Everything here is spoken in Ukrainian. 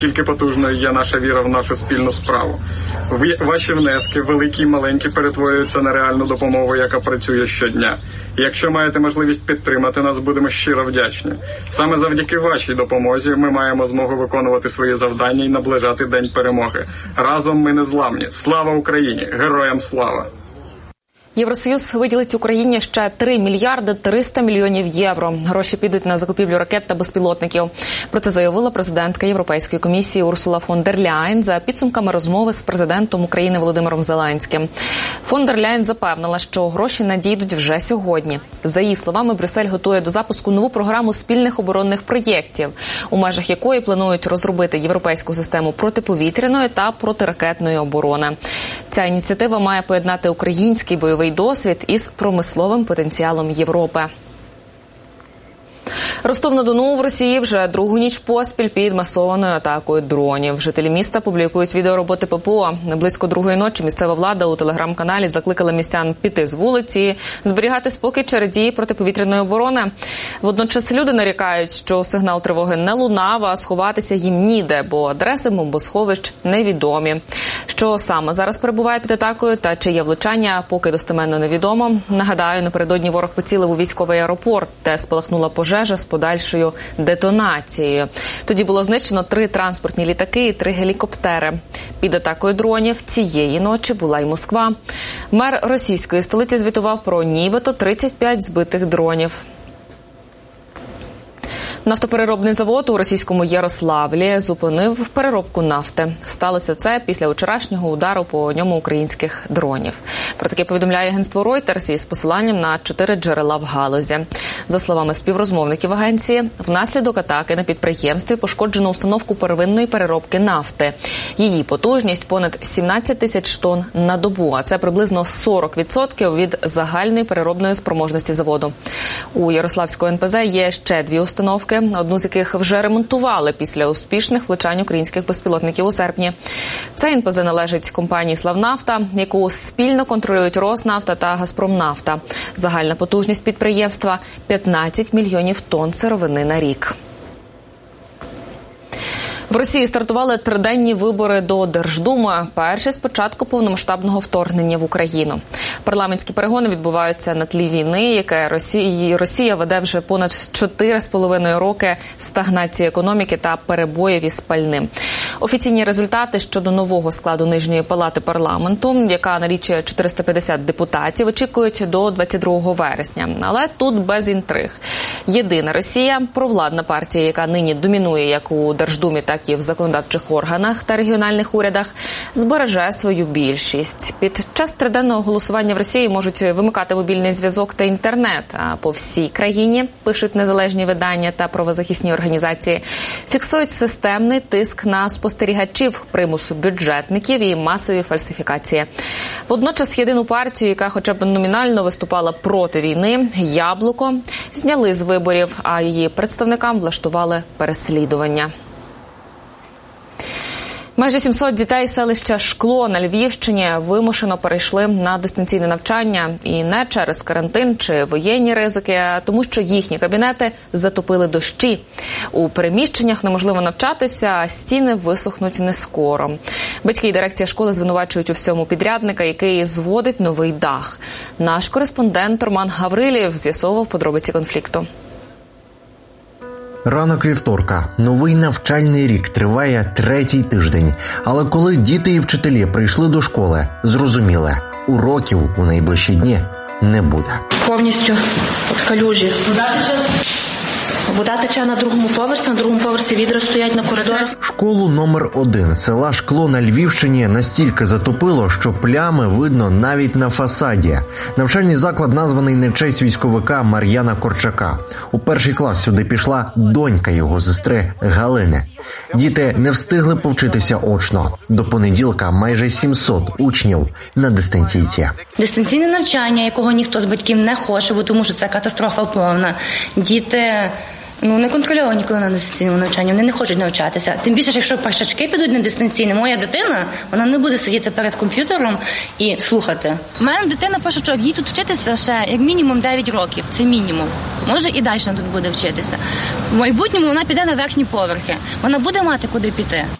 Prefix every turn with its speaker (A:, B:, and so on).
A: Тільки потужною є наша віра в нашу спільну справу. Ваші внески, великі і маленькі, перетворюються на реальну допомогу, яка працює щодня. І якщо маєте можливість підтримати нас, будемо щиро вдячні. Саме завдяки вашій допомозі ми маємо змогу виконувати свої завдання і наближати День перемоги. Разом ми незламні. Слава Україні! Героям слава!
B: Євросоюз виділить Україні ще 3 мільярди 300 мільйонів євро. Гроші підуть на закупівлю ракет та безпілотників. Про це заявила президентка Європейської комісії Урсула фон дер Ляєн за підсумками розмови з президентом України Володимиром Зеленським. Фон дер Ляєн запевнила, що гроші надійдуть вже сьогодні. За її словами, Брюссель готує до запуску нову програму спільних оборонних проєктів, у межах якої планують розробити європейську систему протиповітряної та протиракетної оборони. Ця ініціатива має поєднати український бойовий досвід із промисловим потенціалом Європи. Ростов-на-Дону в Росії вже другу ніч поспіль під масованою атакою дронів. Жителі міста публікують відеороботи ППО. Близько другої ночі місцева влада у телеграм-каналі закликала містян піти з вулиці, зберігати спокій через дії протиповітряної оборони. Водночас люди нарікають, що сигнал тривоги не лунав, а сховатися їм ніде, бо адреси бомбосховищ невідомі. Що саме зараз перебуває під атакою та чи є влучання, поки достеменно невідомо. Нагадаю, напередодні ворог поцілив у військовий аеропорт, де спалахнула пожежа з подальшою детонацією. Тоді було знищено 3 транспортні літаки і 3 гелікоптери. Під атакою дронів цієї ночі була й Москва. Мер російської столиці звітував про нібито 35 збитих дронів. Нафтопереробний завод у російському Ярославлі зупинив переробку нафти. Сталося це після вчорашнього удару по ньому українських дронів. Про таке повідомляє агентство Reuters із посиланням на 4 джерела в галузі. За словами співрозмовників агенції, внаслідок атаки на підприємстві пошкоджено установку первинної переробки нафти. Її потужність понад 17 тисяч тонн на добу, а це приблизно 40% від загальної переробної спроможності заводу. У Ярославського НПЗ є ще 2 установки, одну з яких вже ремонтували після успішних влучань українських безпілотників у серпні. Цей НПЗ належить компанії «Славнафта», яку спільно контролюють «Роснафта» та «Газпромнафта». Загальна потужність підприємства – 15 мільйонів тонн сировини на рік. В Росії стартували 3-денні вибори до Держдуми, перші з початку повномасштабного вторгнення в Україну. Парламентські перегони відбуваються на тлі війни, яке Росія веде вже понад 4,5 роки стагнації економіки та перебоїв із пальним. Офіційні результати щодо нового складу Нижньої палати парламенту, яка налічує 450 депутатів, очікують до 22 вересня. Але тут без інтриг. Єдина Росія, провладна партія, яка нині домінує як у Держдумі, так і в законодавчих органах та регіональних урядах, збереже свою більшість. Під час 3-денного голосування в Росії можуть вимикати мобільний зв'язок та інтернет, а по всій країні, пишуть незалежні видання та правозахисні організації, фіксують системний тиск на спостерігачів, примусу бюджетників і масові фальсифікації. Водночас єдину партію, яка хоча б номінально виступала проти війни, «Яблуко», зняли з виборів, а її представникам влаштували переслідування. Майже 700 дітей селища Шкло на Львівщині вимушено перейшли на дистанційне навчання. І не через карантин чи воєнні ризики, а тому що їхні кабінети затопили дощі. У переміщеннях неможливо навчатися, а стіни висохнуть не скоро. Батьки і дирекція школи звинувачують у всьому підрядника, який зводить новий дах. Наш кореспондент Роман Гаврилєв з'ясовував подробиці конфлікту.
C: Ранок вівторка. Новий навчальний рік триває 3-й тиждень. Але коли діти і вчителі прийшли до школи, зрозуміли – уроків у найближчі дні не буде.
D: Повністю калюжі. Вода тече на другому поверсі відра стоять на коридорах.
C: Школу номер 1 села Шкло на Львівщині настільки затопило, що плями видно навіть на фасаді. Навчальний заклад названий на честь військовика Мар'яна Корчака. У 1-й клас сюди пішла донька його сестри Галини. Діти не встигли повчитися очно. До понеділка майже 700 учнів на дистанційці.
D: Дистанційне навчання, якого ніхто з батьків не хоче, бо тому що це катастрофа повна. Діти
E: Не контрольовані, коли на дистанційному навчанні. Вони не хочуть навчатися. Тим більше, якщо першачки підуть на дистанційне, моя дитина, вона не буде сидіти перед комп'ютером і слухати. У мене дитина першачок, їй тут вчитися ще як мінімум 9 років. Це мінімум. Може і далі тут буде вчитися. В майбутньому вона піде на верхні поверхи. Вона буде мати куди піти.